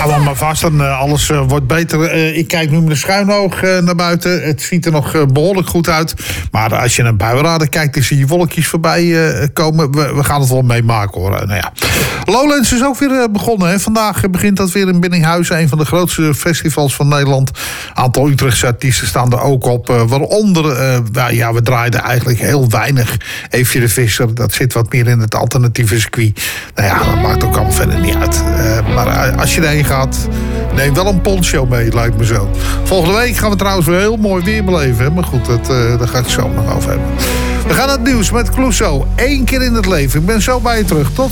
Hou maar vast en alles wordt beter. Ik kijk nu met een schuin oog naar buiten. Het ziet er nog behoorlijk goed uit. Maar als je naar buienradar kijkt, dan zie je wolkjes voorbij komen. We gaan het wel meemaken hoor. Nou ja. Lowlands is ook weer begonnen. Hè. Vandaag begint dat weer in Biddinghuizen. Een van de grootste festivals van Nederland. Een aantal Utrechtse artiesten staan er ook op. Waaronder, we draaiden eigenlijk heel weinig. Eefje de Visser, dat zit wat meer in het alternatieve circuit. Nou ja, dat maakt ook allemaal verder niet uit. Maar als je erheen gaat, neem wel een poncho mee, lijkt me zo. Volgende week gaan we trouwens weer heel mooi weer beleven. Hè? Maar goed, daar ga ik het zo nog over hebben. We gaan naar het nieuws met Clouseau. 1 keer in het leven. Ik ben zo bij je terug. Tot